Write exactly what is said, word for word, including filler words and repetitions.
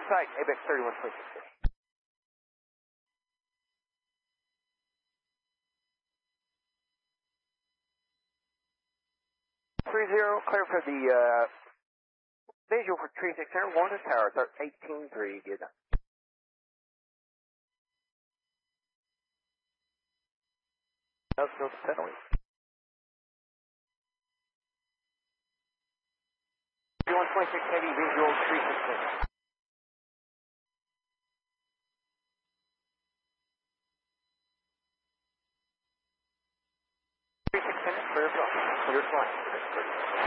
site, A B E C thirty-one twenty-six. three zero, clear for the uh, visual for three six zero, one to tower, eighteen three, good night. Let's go to penalty. thirty-one twenty-six heavy visual three six zero.